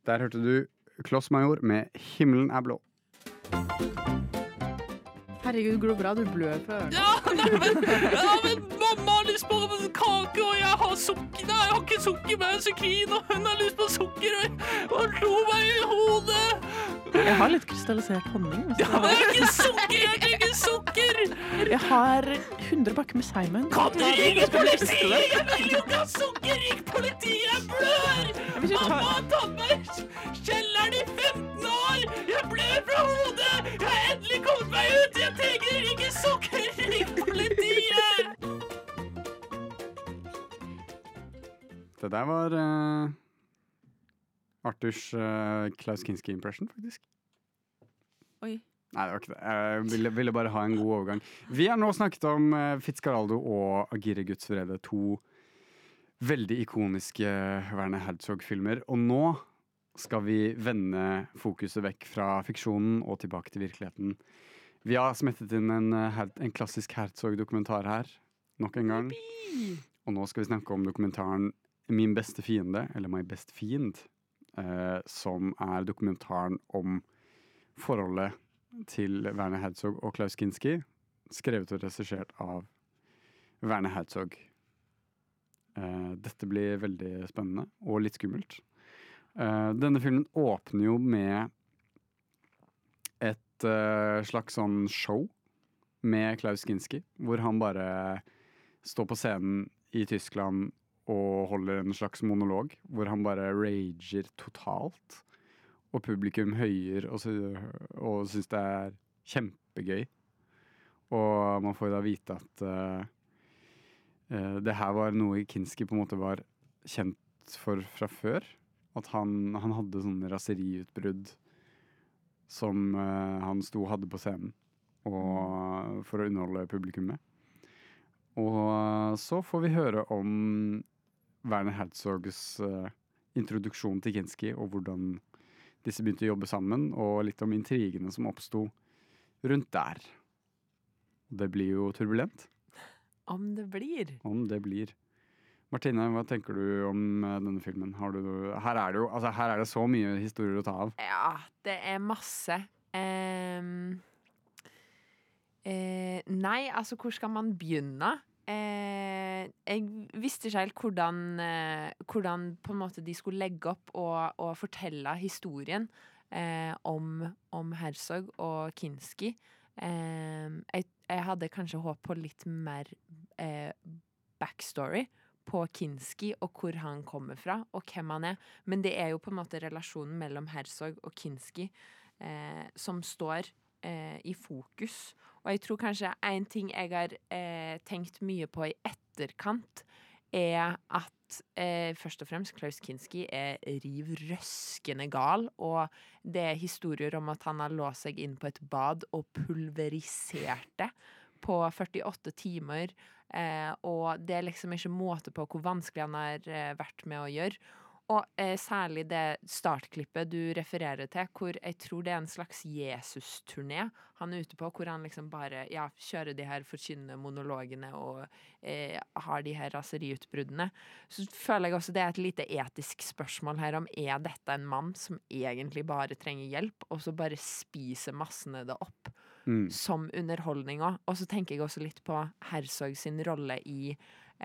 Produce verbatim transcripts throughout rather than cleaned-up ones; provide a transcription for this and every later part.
Der hørte du Klossmajor med Himmelen er blå. Herregud, går det bra? Du blør fra ørene. Ja, nei, men, ja, men mamma har lyst på en kake, og jeg har sukker. Nei, jeg har ikke sukker, men sukrin, og hun har lyst på sukker, og hun slo meg i hodet. Jeg har litt krystallisert honning. Ja, men jeg har ikke sukker, jeg har ikke sukker. Jeg har hundre pakker med Simon. Kan du ringe politiet? Jeg vil jo ikke ha sukker, ring politiet, jeg blør. Mamma har tatt meg i kjelleren i femten år. Jeg blør fra hodet. Jeg har endelig kommet meg ut. Jeg trenger ikke sukker, ring politiet. Det der var uh, Arthurs uh, Klaus Kinski-impression, faktisk. Oi. Nei, det var ikke det. Jeg ville, ville bare ha en god overgang. Vi har nå snakket om uh, Fitzcarraldo og Agire Guds vrede, to veldig ikoniske Werner Herzog-filmer. Og nå skal vi vende fokuset vekk fra fiksjonen og tilbake til virkeligheten. Vi har smettet inn en, en klassisk Herzog-dokumentar her, nok en gang. Og nå skal vi snakke om dokumentaren Min beste fiende, eller My best fiend, eh, som er dokumentaren om forholdet til Werner Herzog og Klaus Kinski, skrevet og regissert av Werner Herzog. Eh, dette blir veldig spennende og litt skummelt. Eh, denne filmen åpner jo med et eh, slags sånn show med Klaus Kinski, hvor han bare står på scenen i Tyskland og holder en slags monolog, hvor han bare rager totalt, og publikum høyer og, sy- og synes det er kjempegøy. Og man får da vite at uh, uh, det her var noe Kinski på en måte var kjent for fra før, at han, han hadde sånne raseriutbrudd som uh, han sto og hadde på scenen, og, for å underholde publikum med. Og så får vi høre om Werner Herzogs uh, introduksjon til Kinski, og hvordan disse begynte å jobbe sammen, og litt om intrigene som oppstod rundt der. Det blir jo turbulent. Om det blir. Om det blir. Martine, hva tenker du om uh, denne filmen? Har du, her, er det jo, altså, her er det så mye historier å ta av. Ja, det er masse. Um, uh, nei, altså, hvor skal man begynne? Eh, jeg visste ikke helt hvordan, eh, hvordan på en måte de skulle legge opp og, og fortelle historien eh, om, om Herzog og Kinski. Eh, jeg, jeg hadde kanskje håp på litt mer eh, backstory på Kinski og hvor han kommer fra og hvem han er. Men det er jo på en måte relasjonen mellom Herzog og Kinski eh, som står eh, i fokus. Og jeg tror kanskje en ting jeg har eh, tenkt mye på i etterkant, er at eh, først og fremst Klaus Kinski er riv røskende gal, og det er historier om at han har låst seg inn på et bad og pulverisert det på førtiåtte timer, eh, og det er liksom ikke måte på hvor vanskelig han har eh, vært med å gjøre. Og eh, særlig det startklippet du refererer til, hvor jeg tror det er en slags Jesus-turné han er ute på, hvor han liksom bare ja, kjører de her forkynnende monologene og eh, har de her raseriutbruddene. Så føler jeg også det er et lite etisk spørsmål her om er dette en mann som egentlig bare trenger hjelp, og så bare spiser massene det opp mm. som underholdning også. Og så tenker jeg også litt på Herzog sin rolle i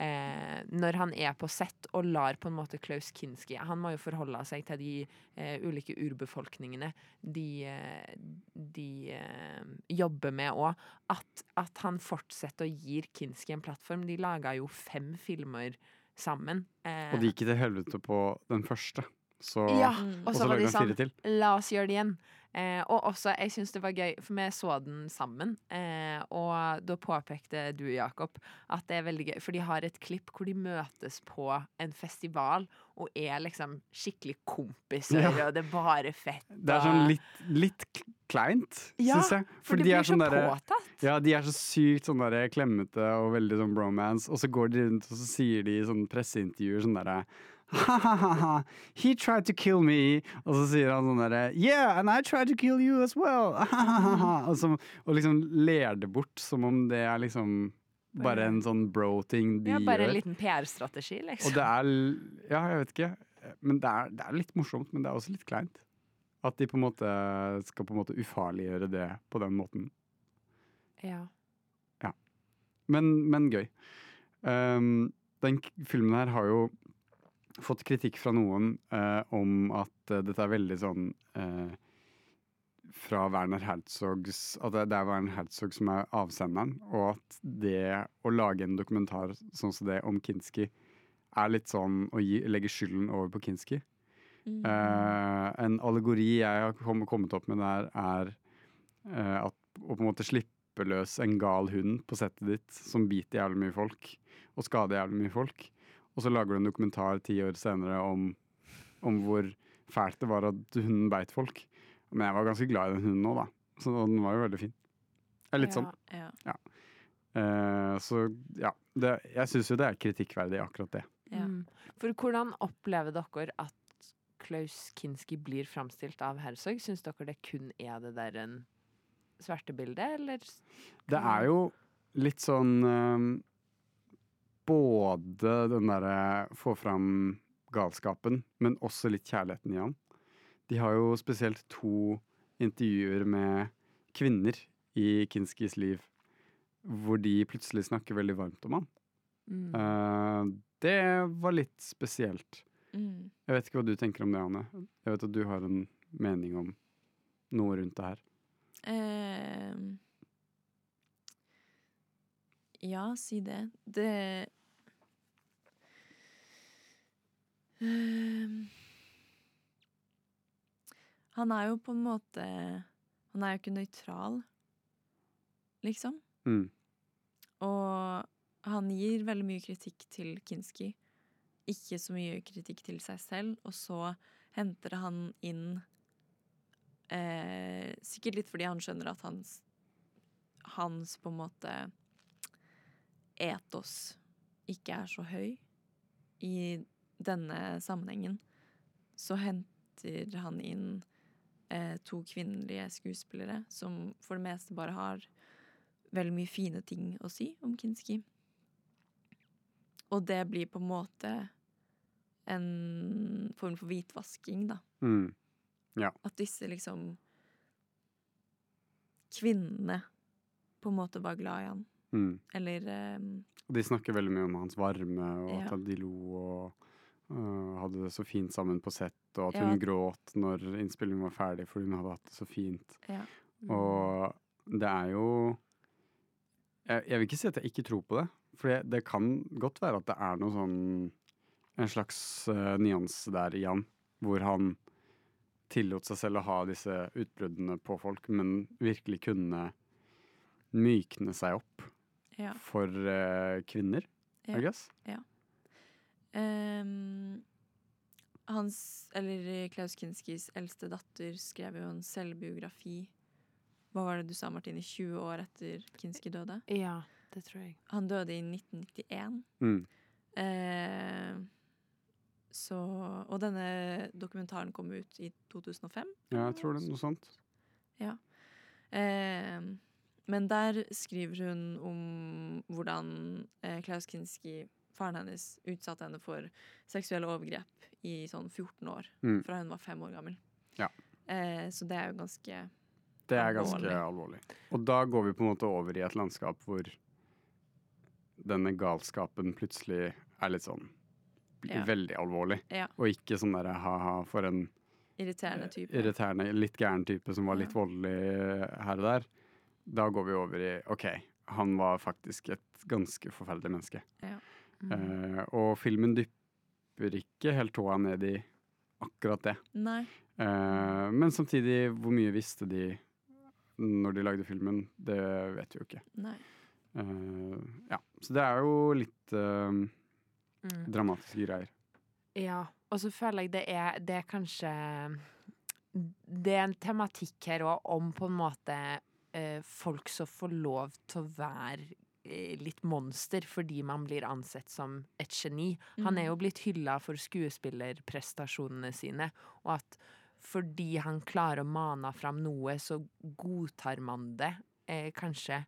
Eh, når han er på sett og lar på en måte Klaus Kinski, han må jo forholde seg til de eh, ulike urbefolkningene de, eh, de eh, jobber med også, at, at han fortsetter å gi Kinski en plattform. De laget jo fem filmer sammen. Eh, og de gikk til helvete på den første. Så, ja, mm. og så var de sånn, la oss gjøre det igjen. Eh, og også, jeg synes det var gøy, for vi så den sammen, eh, og da påpekte du, Jakob, at det er veldig gøy, for de har et klipp hvor de møtes på en festival, og er liksom skikkelig kompiser, ja. Og det er bare fett. Og... Det er sånn litt, litt kleint, ja, synes jeg. For, for det blir så sånn der, påtatt. Ja, de er så sykt sånn der klemmete og veldig sånn bromance, og så går de rundt og så sier de i sånn presseintervjuer sånn der ha-ha-ha, he tried to kill me. Og så sier han sånn der yeah, and I tried to kill you as well. og, så, og liksom ler det bort som om det er liksom bare en sånn bro-ting de gjør. Ja, bare gjør. en liten P R-strategi, liksom. Og det er, ja, jeg vet ikke. Men det er, det er litt morsomt, men det er også litt kleint. At de på en måte skal på en måte ufarliggjøre det på den måten. Ja. Men, men gøy. Um, den k- filmen her har jo fått kritikk fra noen eh, om at eh, dette er veldig sånn eh, fra Werner Herzogs At det, det er Werner Herzog som er avsenderen, og at det å lage en dokumentar sånn som det om Kinski er litt sånn å gi, legge skylden over på Kinski. Mm. Eh, en allegori jeg har kom, kommet opp med der, er eh, at å på en måte slippe løs en gal hund på settet ditt som biter jævlig mye folk og skader jævlig mye folk, og så lager du en dokumentar ti år senere om, om hvor fælt det var at hunden beit folk. Men jeg var ganske glad i den hunden nå, da, så den var jo veldig fin. Det er litt sånn. Ja. Eh, så ja, det, jeg synes jo det er kritikkverdig akkurat det. Ja. Mm. For hvordan opplever dere at Klaus Kinski blir framstilt av Herzog? Syns dere det kun er det der en svertebilde, eller? Det er jo litt sånn eh, både den derre få fram galskapen, men også litt kjærligheten i han. De har jo spesielt to intervjuer med kvinner i Kinskis liv, hvor de plutselig snakker veldig varmt om han. Mm. Eh, det var litt spesielt. Mm. Jeg vet ikke hva du tenker om det, Anne. Jeg vet at du har en mening om noe rundt det her. Eh, ja, si det. Det eh, Han er jo på en måte Han er jo ikke nøytral, liksom. Mm. Og han gir veldig mye kritikk til Kinski. Ikke så mye kritikk til seg selv. Og så henter han inn eh, sikkert litt fordi han skjønner at hans, hans på en måte etos ikke er så høy i denne sammenhengen. Så henter han inn eh, to kvinnelige skuespillere som for det meste bare har veldig mye fine ting å si om Kinski. Og det blir på en måte en form for hvitvasking, da. Mm. At disse liksom kvinnene på en måte var glad i han. Mm. Eller eh, De snakker veldig mye om hans varme, og Ja. at de lo og øh, hadde det så fint sammen på sett, og at Ja. hun gråt når innspillingen var ferdig, fordi hun hadde hatt det så fint. ja. Og det er jo jeg, jeg vil ikke si at jeg ikke tror på det, for det, det kan godt være at det er noe sånn en slags uh, nyanse der i han, hvor han tillot seg selv å ha disse utbruddene på folk, men virkelig kunne mykne seg opp ja. for uh, kvinner, Ja. I guess. Ehm, hans, eller Klaus Kinskis eldste datter skrev jo en selvbiografi. Hva var det du sa, Martine? tjue år etter Kinski døde? Ja, det tror jeg. Han døde i nitten nittien. Mm. Eh, så, og denne dokumentaren kom ut i to tusen og fem. Ja, jeg tror det er noe sånt. Eh, men der skriver hun om hvordan eh, Klaus Kinski, faren hennes, utsatte henne for seksuelle overgrep i sånn fjorten år. Mm. Fra hun var fem år gammel. Ja. Eh, så det er jo ganske Det er ganske Alvorlig. alvorlig. Og da går vi på en måte over i et landskap hvor denne galskapen plutselig er litt sånn blir Ja. veldig alvorlig. Ja. Og ikke sånn derre ha-ha for en irriterende type. irriterende, litt gæren type som var litt Ja. voldelig her og der. Da går vi over i OK, han var faktisk et ganske forferdelig menneske. Mm. Eh, og filmen dypper ikke helt tåa ned i akkurat det. Nei. Eh, men samtidig, hvor mye visste de når de lagde filmen? Det vet vi jo ikke. Nei. Eh, ja, så det er jo litt eh, Mm. dramatiske greier. Ja, og så føler jeg det er, det er kanskje Det er en tematikk her òg om på en måte eh, folk som får lov til å være eh, litt monster fordi man blir ansett som et geni. Han er jo blitt hylla for skuespillerprestasjonene sine, og at fordi han klarer å mane fram noe, så godtar man det eh, kanskje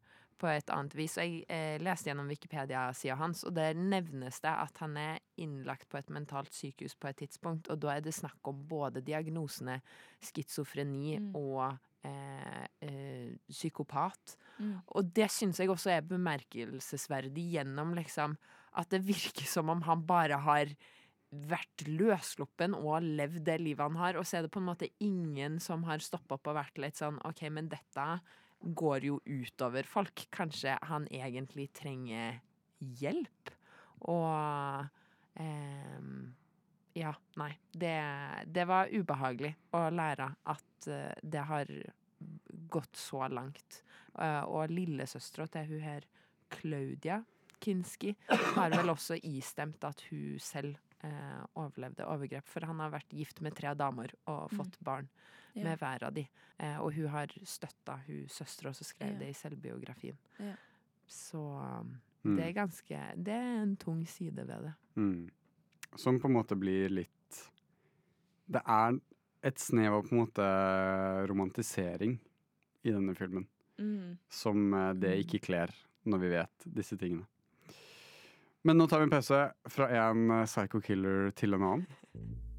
på et annet vis. Og jeg eh, leste gjennom Wikipedia-sida hans, og der nevnes det at han er innlagt på et mentalt sykehus på et tidspunkt, og da er det snakk om både diagnosene schizofreni Mm. og eh, eh, psykopat. Mm. Og det synes jeg også er bemerkelsesverdig gjennom liksom at det virker som om han bare har vært løssluppen og levd det livet han har, og så er det på en måte ingen som har stoppet opp og vært litt sånn, ok, men dette går jo utover folk. Kanskje han egentlig trenger hjelp? Og ehm, ja, nei. Det, det var ubehagelig å lære at eh, det har gått så langt. Eh, og lillesøstera til hun her, Claudia Kinski, har vel også istemt at hun selv eh, overlevde overgrep, for han har vært gift med tre damer og fått barn Ja. med hver av de. Eh, og hun har støtta hun søstera, og så skrev Ja. det i selvbiografien. Ja. Så um, Mm. det er ganske Det er en tung side ved det. Mm. Som på en måte blir litt Det er et snev av på en måte romantisering i denne filmen, Mm. som eh, det ikke kler når vi vet disse tingene. Men nå tar vi en pause fra en eh, psycho killer til en annen.